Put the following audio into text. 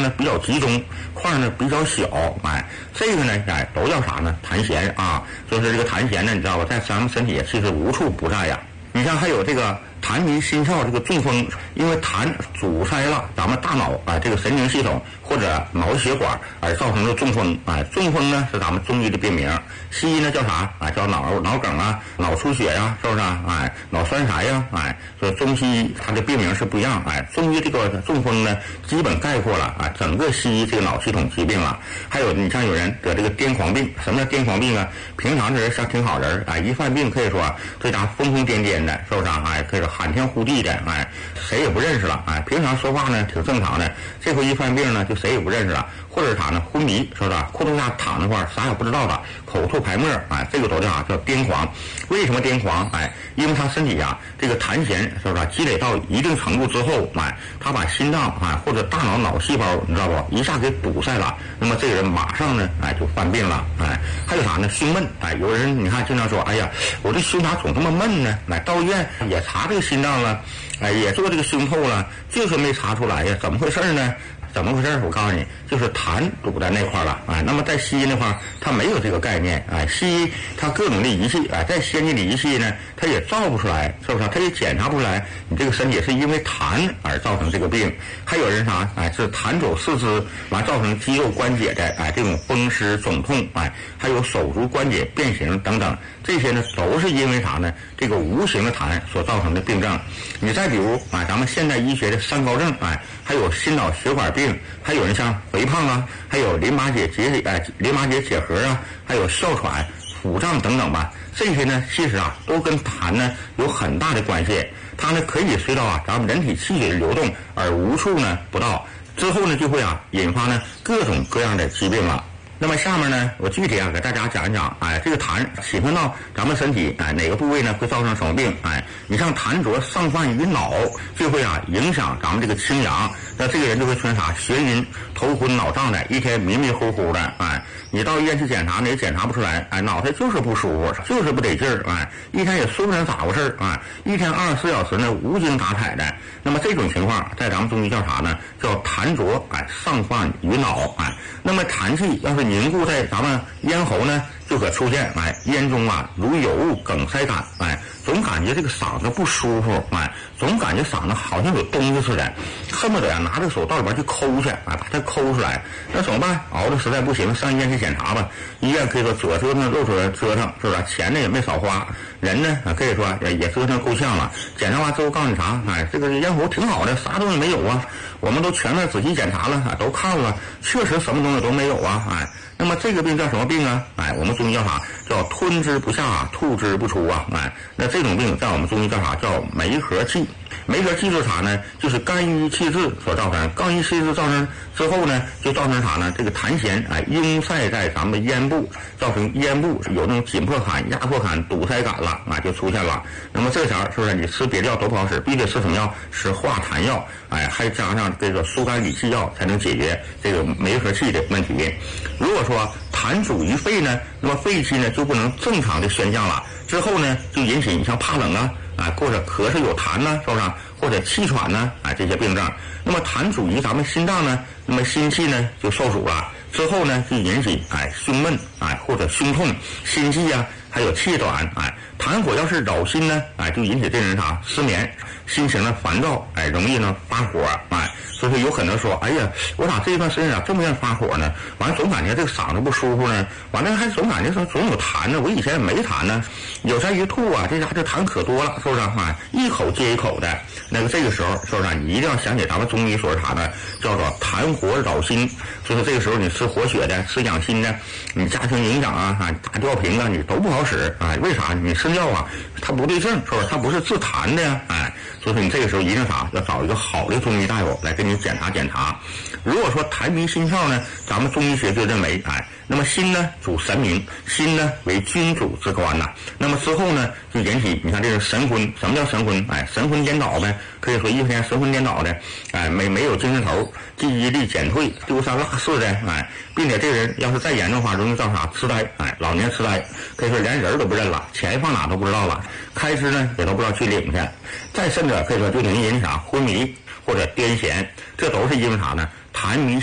呢比较集中，块呢比较小，这个呢都叫啥呢？痰涎啊，就是这个痰涎呢，你知道吧，在咱们身体其实无处不在呀。你像还有这个痰迷心窍这个中风，因为痰阻塞了咱们大脑这个神经系统或者脑血管而造成的中风中风呢是咱们中医的病名，西医呢叫啥叫脑梗啊、脑出血呀，是不是脑栓塞呀所以中西医它的病名是不一样中医这个中风呢基本概括了整个西医这个脑系统疾病了。还有你像有人得这个癫狂病，什么叫癫狂病啊？平常的人像挺好人一犯病可以说对咱疯疯癫癫的，是不是可以说喊天呼地的谁也不认识了平常说话呢挺正常的，这回一犯病呢就谁也不认识了，或者啥呢昏迷，是不是裤裆下躺那块啥也不知道了，口吐白沫这个都叫癫狂。为什么癫狂因为他身体这个痰涎是不是积累到一定程度之后他把心脏或者大脑细胞你知道不一下给堵塞了，那么这个人马上呢就犯病了还有啥呢胸闷有人你看经常说哎呀我这胸咋总这么闷呢到医院也查这个心脏了也做这个胸透了，就是没查出来呀，怎么回事呢？怎么回事？我告诉你，就是痰堵在那块了那么在西医那块它没有这个概念西医它各种的仪器在先进的仪器呢它也照不出来，是不是它也检查不出来你这个身体是因为痰而造成这个病。还有人啥是痰走四肢造成肌肉关节的这种风湿肿痛还有手足关节变形等等，这些呢都是因为啥呢？这个无形的痰所造成的病症。你再比如咱们现代医学的三高症还有心脑血管病，还有人像肥胖还有淋巴结结核还有哮喘、腹胀等等吧，这些呢其实都跟痰呢有很大的关系。它呢可以随着咱们人体气血的流动而无处呢不到，之后呢就会引发呢各种各样的疾病了。那么下面呢我具体给大家讲一讲这个痰侵犯到咱们身体哪个部位呢会造成什么病你像痰浊上犯于脑就会影响咱们这个清阳，那这个人就会出现啥眩晕、头昏脑胀的，一天迷迷糊糊的你到医院去检查呢也检查不出来脑袋就是不舒服，就是不得劲儿一天也说不上咋回事一天24小时呢无精打采的。那么这种情况在咱们中医叫啥呢？叫痰浊上犯于脑那么痰气要是凝固在咱们咽喉呢就可出现咽中如有物梗塞感总感觉这个嗓子不舒服总感觉嗓子好像有东西似的，恨不得拿着手到里边去抠去把它抠出来。那怎么办？熬的实在不行上医院去检查吧，医院可以说左折腾右折腾，是不是钱呢也没少花，人呢可以说也折腾够呛了。检查完之后告诉你啥这个咽喉挺好的，啥东西没有我们都全面仔细检查了都看了，确实什么东西都没有那么这个病叫什么病我们中医叫啥？叫吞之不下，吐之不出那这种病在我们中医叫啥？叫梅核气。梅核气是啥呢？就是肝郁气滞所造成，肝郁气滞造成之后呢，就造成啥呢？这个痰涎壅塞在咱们咽部，造成咽部有那种紧迫感、压迫感、堵塞感了就出现了。那么这前是不是你吃别的药都不好使，必须得吃什么药？吃化痰药还加上这个疏肝理气药才能解决这个梅核气的问题。如果说痰阻于肺呢，那么肺气呢就不能正常的宣降了，之后呢就引起你像怕冷或者咳嗽有痰是不是？或者气喘这些病症。那么痰阻于咱们心脏呢，那么心气呢就受阻了，之后呢就引起胸闷或者胸痛、心悸还有气短痰火要是扰心呢就引起这人啥失眠、心情呢烦躁容易呢发火所以说有可能说哎呀我咋这一段时间这么愿发火呢？完了总感觉这个嗓子不舒服呢，完了还总感觉说总有痰呢，我以前也没痰呢，有才一吐这家这痰可多了，是不是一口接一口的。那个这个时候是不是你一定要想起咱们中医说啥呢？叫做痰火扰心。所以说这个时候你吃活血的、吃养心的，你加强营养打吊瓶你都不好使为啥？你吃药它不对症，是不是？它不是治痰的所以说你这个时候一定啥？要找一个好的中医大夫来给你检查。如果说痰迷心窍呢，咱们中医学就认为那么心呢主神明，心呢为君主之官那么之后呢就引起你看这个神昏。什么叫神昏？神昏颠倒呗，可以说一天神昏颠倒的没有精神头，记忆力减退，丢三落四的并且这个人要是再严重的话容易造啥痴呆老年痴呆，可以说连人都不认了，钱放哪都不知道了，开支呢也都不知道去领去，再甚者可以说就容易引起啥昏迷或者癫痫，这都是因为啥呢？痰迷